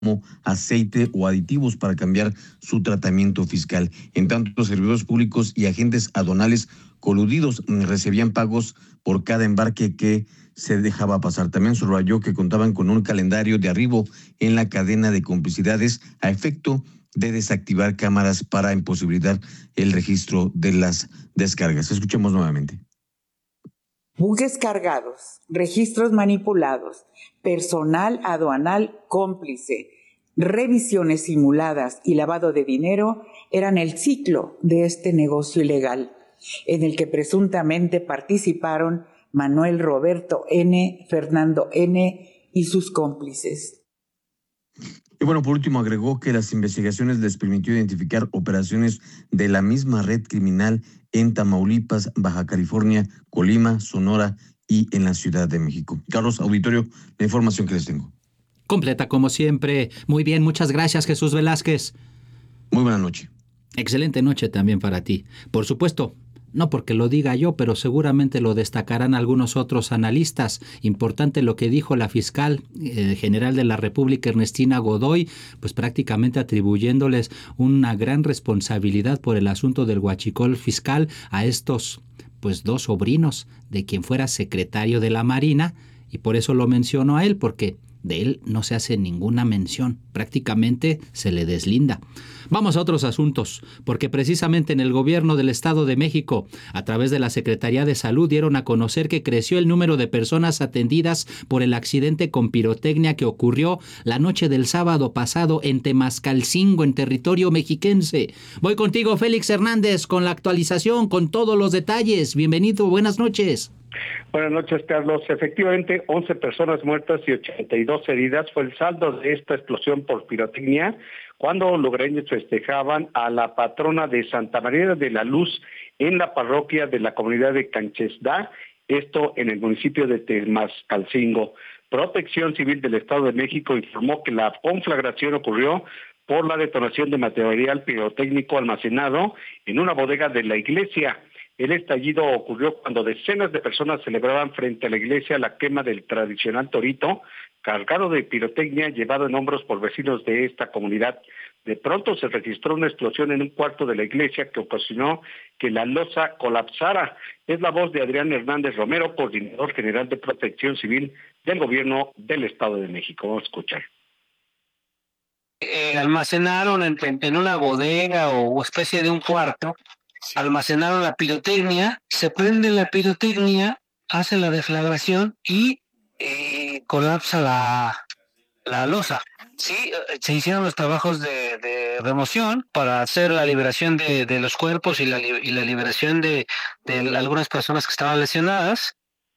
aceite o aditivos para cambiar su tratamiento fiscal. En tanto, los servidores públicos y agentes aduanales coludidos recibían pagos por cada embarque que se dejaba pasar. También subrayó que contaban con un calendario de arribo en la cadena de complicidades a efecto de desactivar cámaras para imposibilitar el registro de las descargas. Escuchemos nuevamente. Buques cargados, registros manipulados, personal aduanal cómplice, revisiones simuladas y lavado de dinero eran el ciclo de este negocio ilegal, en el que presuntamente participaron Manuel Roberto N., Fernando N. y sus cómplices. Y bueno, por último agregó que las investigaciones les permitió identificar operaciones de la misma red criminal en Tamaulipas, Baja California, Colima, Sonora y en la Ciudad de México. Carlos, auditorio, la información que les tengo. Completa como siempre. Muy bien, muchas gracias, Jesús Velázquez. Muy buena noche. Excelente noche también para ti. Por supuesto, no porque lo diga yo, pero seguramente lo destacarán algunos otros analistas. Importante lo que dijo la fiscal general de la República, Ernestina Godoy, pues prácticamente atribuyéndoles una gran responsabilidad por el asunto del huachicol fiscal a estos pues dos sobrinos de quien fuera secretario de la Marina, y por eso lo menciono a él, porque de él no se hace ninguna mención, prácticamente se le deslinda. Vamos a otros asuntos, porque precisamente en el gobierno del Estado de México, a través de la Secretaría de Salud, dieron a conocer que creció el número de personas atendidas por el accidente con pirotecnia que ocurrió la noche del sábado pasado en Temascalcingo, en territorio mexiquense. Voy contigo, Félix Hernández, con la actualización, con todos los detalles. Bienvenido, buenas noches. Buenas noches, Carlos. Efectivamente, 11 personas muertas y 82 heridas fue el saldo de esta explosión por pirotecnia cuando lugareños festejaban a la patrona de Santa María de la Luz en la parroquia de la comunidad de Canchesdá, esto en el municipio de Temascalcingo. Protección Civil del Estado de México informó que la conflagración ocurrió por la detonación de material pirotécnico almacenado en una bodega de la iglesia. El estallido ocurrió cuando decenas de personas celebraban frente a la iglesia la quema del tradicional torito, cargado de pirotecnia llevado en hombros por vecinos de esta comunidad. De pronto se registró una explosión en un cuarto de la iglesia que ocasionó que la losa colapsara. Es la voz de Adrián Hernández Romero, coordinador general de Protección Civil del Gobierno del Estado de México. Vamos a escuchar. Almacenaron en una bodega o especie de un cuarto, almacenaron la pirotecnia, se prende la pirotecnia, hace la deflagración y colapsa la losa. Sí, se hicieron los trabajos de remoción para hacer la liberación de los cuerpos y la liberación de algunas personas que estaban lesionadas.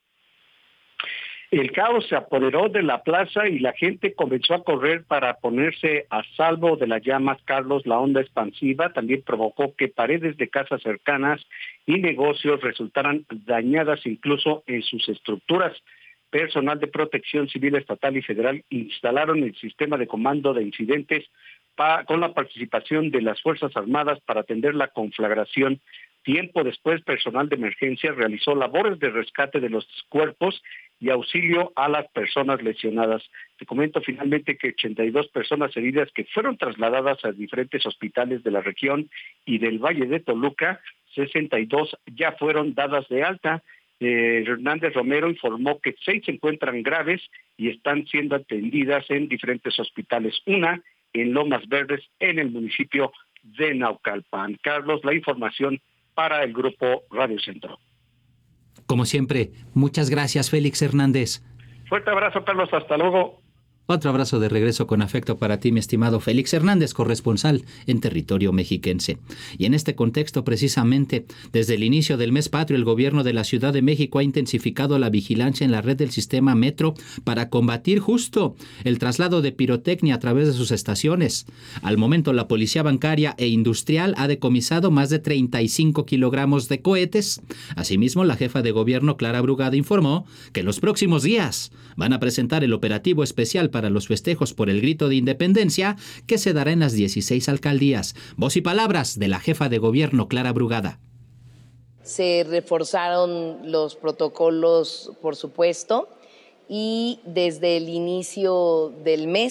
El caos se apoderó de la plaza y la gente comenzó a correr para ponerse a salvo de las llamas. Carlos, la onda expansiva también provocó que paredes de casas cercanas y negocios resultaran dañadas incluso en sus estructuras. Personal de Protección Civil Estatal y Federal instalaron el sistema de comando de incidentes con la participación de las Fuerzas Armadas para atender la conflagración. Tiempo después, personal de emergencia realizó labores de rescate de los cuerpos y auxilio a las personas lesionadas. Te comento finalmente que 82 personas heridas que fueron trasladadas a diferentes hospitales de la región y del Valle de Toluca, 62 ya fueron dadas de alta. Hernández Romero informó que 6 se encuentran graves y están siendo atendidas en diferentes hospitales. Una en Lomas Verdes, en el municipio de Naucalpan. Carlos, la información para el Grupo Radio Centro. Como siempre, muchas gracias, Félix Hernández. Fuerte abrazo, Carlos, hasta luego. Otro abrazo de regreso con afecto para ti, mi estimado Félix Hernández, corresponsal en territorio mexiquense. Y en este contexto, precisamente, desde el inicio del mes patrio, el gobierno de la Ciudad de México ha intensificado la vigilancia en la red del sistema Metro para combatir justo el traslado de pirotecnia a través de sus estaciones. Al momento, la Policía Bancaria e Industrial ha decomisado más de 35 kilogramos de cohetes. Asimismo, la jefa de gobierno, Clara Brugada, informó que en los próximos días van a presentar el operativo especial para los festejos por el grito de independencia que se dará en las 16 alcaldías. Voz y palabras de la jefa de gobierno, Clara Brugada. Se reforzaron los protocolos, por supuesto, y desde el inicio del mes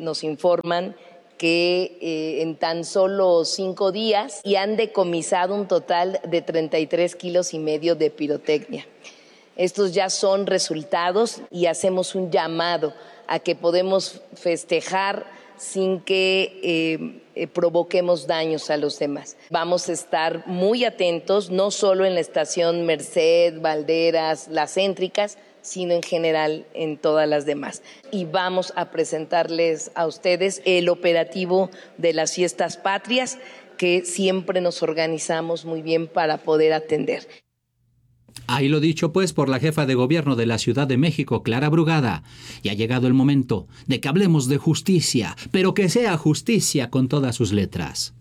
nos informan que en tan solo 5 días y han decomisado un total de 33,5 kilos de pirotecnia. Estos ya son resultados y hacemos un llamado a que podemos festejar sin que provoquemos daños a los demás. Vamos a estar muy atentos, no solo en la estación Merced, Valderas, las céntricas, sino en general en todas las demás. Y vamos a presentarles a ustedes el operativo de las fiestas patrias, que siempre nos organizamos muy bien para poder atender. Ahí lo dicho pues por la jefa de gobierno de la Ciudad de México, Clara Brugada. Y ha llegado el momento de que hablemos de justicia, pero que sea justicia con todas sus letras.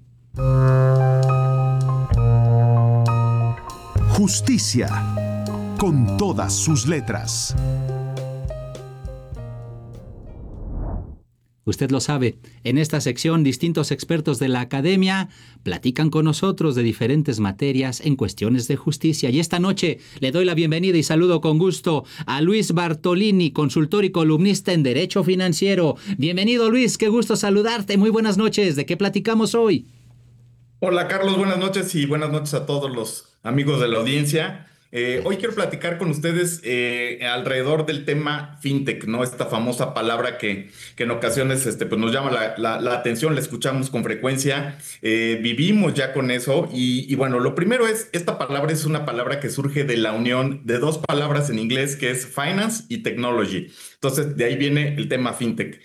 Justicia con todas sus letras. Usted lo sabe, en esta sección distintos expertos de la academia platican con nosotros de diferentes materias en cuestiones de justicia. Y esta noche le doy la bienvenida y saludo con gusto a Luis Bartolini, consultor y columnista en Derecho Financiero. Bienvenido, Luis, qué gusto saludarte. Muy buenas noches. ¿De qué platicamos hoy? Hola, Carlos, buenas noches y buenas noches a todos los amigos de la audiencia. Hoy quiero platicar con ustedes alrededor del tema fintech, ¿no? Esta famosa palabra que en ocasiones pues nos llama la atención, la escuchamos con frecuencia, vivimos ya con eso y bueno, lo primero es, esta palabra es una palabra que surge de la unión de dos palabras en inglés que es finance y technology. Entonces, de ahí viene el tema fintech.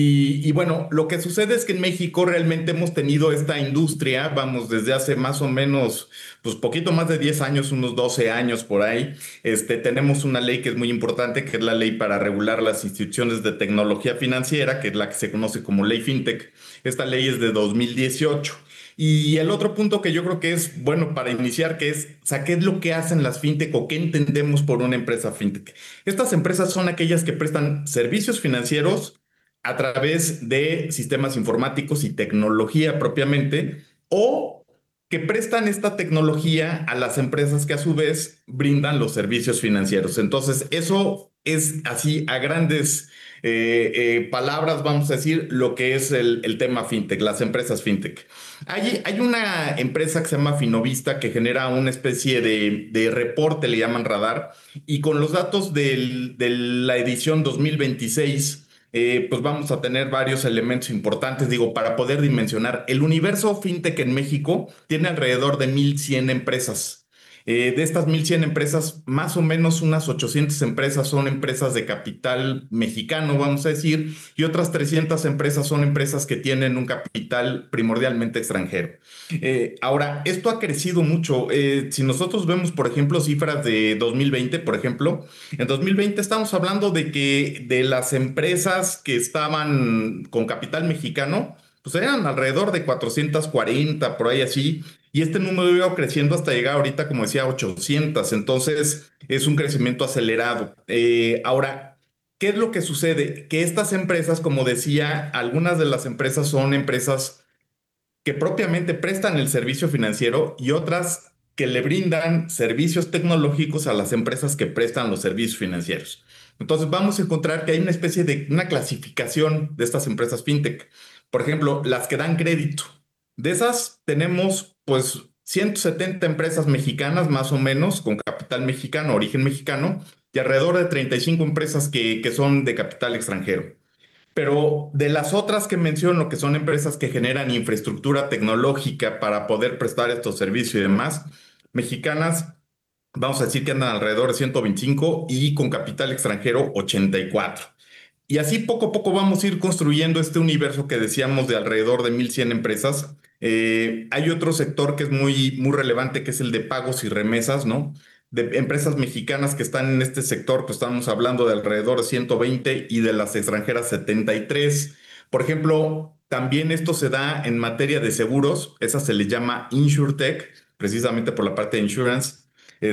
Y bueno, lo que sucede es que en México realmente hemos tenido esta industria, vamos, desde hace más o menos, pues poquito más de 10 años, unos 12 años por ahí. Tenemos una ley que es muy importante, que es la ley para regular las instituciones de tecnología financiera, que es la que se conoce como ley fintech. Esta ley es de 2018. Y el otro punto que yo creo que es bueno para iniciar, que es, o sea, ¿qué es lo que hacen las fintech o qué entendemos por una empresa fintech? Estas empresas son aquellas que prestan servicios financieros a través de sistemas informáticos y tecnología propiamente, o que prestan esta tecnología a las empresas que a su vez brindan los servicios financieros. Entonces, eso es así a grandes palabras, vamos a decir, lo que es el tema fintech, las empresas fintech. Hay una empresa que se llama Finovista que genera una especie de reporte, le llaman Radar, y con los datos de la edición 2026, pues vamos a tener varios elementos importantes, digo, para poder dimensionar. El universo fintech en México tiene alrededor de 1,100 empresas. De estas 1,100 empresas, más o menos unas 800 empresas son empresas de capital mexicano, vamos a decir, y otras 300 empresas son empresas que tienen un capital primordialmente extranjero. Ahora, esto ha crecido mucho. Si nosotros vemos, por ejemplo, cifras de 2020, por ejemplo, en 2020 estamos hablando de que de las empresas que estaban con capital mexicano, pues eran alrededor de 440, por ahí así, y este número iba creciendo hasta llegar ahorita, como decía, a 800, entonces es un crecimiento acelerado. Ahora, ¿qué es lo que sucede? Que estas empresas, como decía, algunas de las empresas son empresas que propiamente prestan el servicio financiero y otras que le brindan servicios tecnológicos a las empresas que prestan los servicios financieros. Entonces vamos a encontrar que hay una especie de una clasificación de estas empresas fintech. Por ejemplo, las que dan crédito. De esas tenemos pues 170 empresas mexicanas más o menos con capital mexicano, origen mexicano, y alrededor de 35 empresas que son de capital extranjero. Pero de las otras que menciono, que son empresas que generan infraestructura tecnológica para poder prestar estos servicios y demás, mexicanas, vamos a decir que andan alrededor de 125 y con capital extranjero 84. Y así poco a poco vamos a ir construyendo este universo que decíamos de alrededor de 1,100 empresas. Hay otro sector que es muy, muy relevante, que es el de pagos y remesas, ¿no? De empresas mexicanas que están en este sector, pues estamos hablando de alrededor de 120 y de las extranjeras 73. Por ejemplo, también esto se da en materia de seguros, esa se le llama InsurTech, precisamente por la parte de insurance.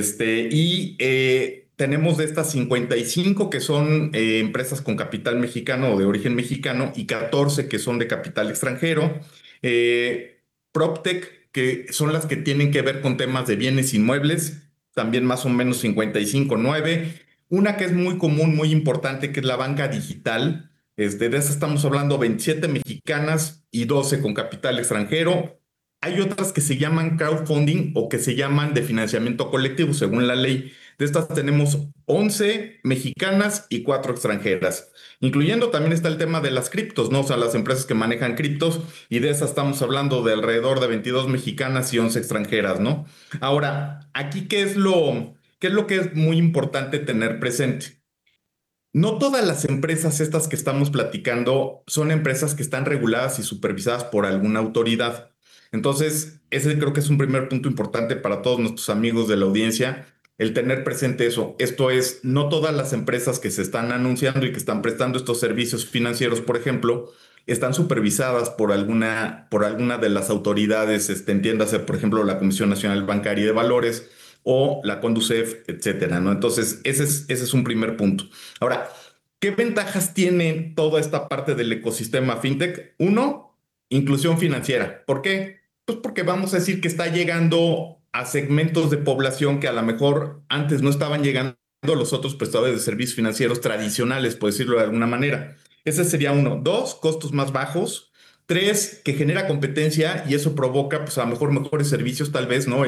Tenemos de estas 55 que son empresas con capital mexicano o de origen mexicano y 14 que son de capital extranjero. PropTech, que son las que tienen que ver con temas de bienes inmuebles, también más o menos 55, 9. Una que es muy común, muy importante, que es la banca digital. De esas estamos hablando 27 mexicanas y 12 con capital extranjero. Hay otras que se llaman crowdfunding o que se llaman de financiamiento colectivo, según la ley. De estas tenemos 11 mexicanas y 4 extranjeras. Incluyendo también está el tema de las criptos, ¿no? O sea, las empresas que manejan criptos, y de esas estamos hablando de alrededor de 22 mexicanas y 11 extranjeras, ¿no? Ahora, aquí, qué es lo que es muy importante tener presente? No todas las empresas estas que estamos platicando son empresas que están reguladas y supervisadas por alguna autoridad. Entonces, ese creo que es un primer punto importante para todos nuestros amigos de la audiencia, el tener presente eso. Esto es, no todas las empresas que se están anunciando y que están prestando estos servicios financieros, por ejemplo, están supervisadas por alguna de las autoridades, entiéndase, por ejemplo, la Comisión Nacional Bancaria y de Valores o la Conducef, etcétera, ¿no? Entonces, ese es un primer punto. Ahora, ¿qué ventajas tiene toda esta parte del ecosistema fintech? Uno, inclusión financiera. ¿Por qué? Pues porque vamos a decir que está llegando a segmentos de población que a lo mejor antes no estaban llegando los otros prestadores de servicios financieros tradicionales, por decirlo de alguna manera. Ese sería uno. Dos, costos más bajos. Tres, que genera competencia y eso provoca, pues a lo mejor mejores servicios, tal vez, ¿no?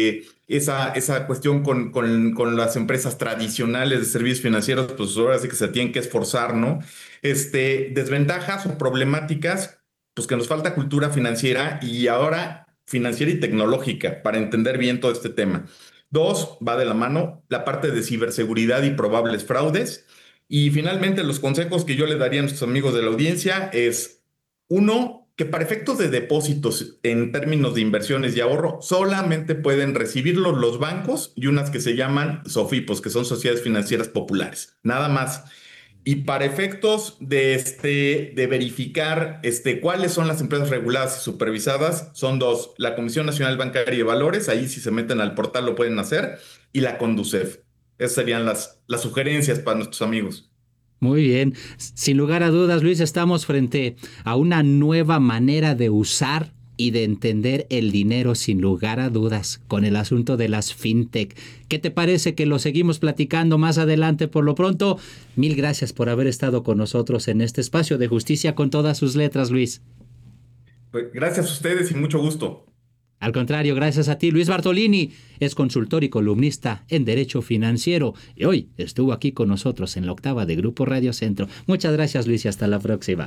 Esa cuestión con las empresas tradicionales de servicios financieros, pues ahora sí que se tienen que esforzar, ¿no? Desventajas o problemáticas, pues que nos falta cultura financiera y ahora financiera y tecnológica para entender bien todo este tema. Dos, va de la mano la parte de ciberseguridad y probables fraudes. Y finalmente, los consejos que yo le daría a nuestros amigos de la audiencia es: uno, que para efectos de depósitos en términos de inversiones y ahorro, solamente pueden recibirlos los bancos y unas que se llaman SOFIPOS, que son sociedades financieras populares. Nada más. Y para efectos de verificar cuáles son las empresas reguladas y supervisadas, son dos: la Comisión Nacional Bancaria y de Valores, ahí si se meten al portal lo pueden hacer, y la Conducef. Esas serían las sugerencias para nuestros amigos. Muy bien. Sin lugar a dudas, Luis, estamos frente a una nueva manera de usar y de entender el dinero, sin lugar a dudas, con el asunto de las fintech. ¿Qué te parece que lo seguimos platicando más adelante? Por lo pronto, mil gracias por haber estado con nosotros en este espacio de Justicia con todas sus letras, Luis. Pues gracias a ustedes y mucho gusto. Al contrario, gracias a ti. Luis Bartolini es consultor y columnista en Derecho Financiero y hoy estuvo aquí con nosotros en la octava de Grupo Radio Centro. Muchas gracias, Luis, y hasta la próxima.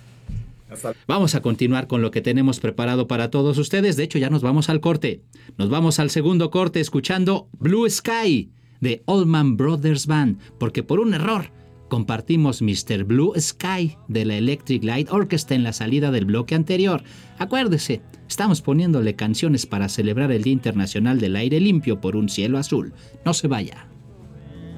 Vamos a continuar con lo que tenemos preparado para todos ustedes. De hecho, ya nos vamos al corte. Nos vamos al segundo corte escuchando Blue Sky de Allman Brothers Band, porque por un error compartimos Mr. Blue Sky de la Electric Light Orchestra en la salida del bloque anterior. Acuérdese, estamos poniéndole canciones para celebrar el Día Internacional del Aire Limpio por un cielo azul. No se vaya.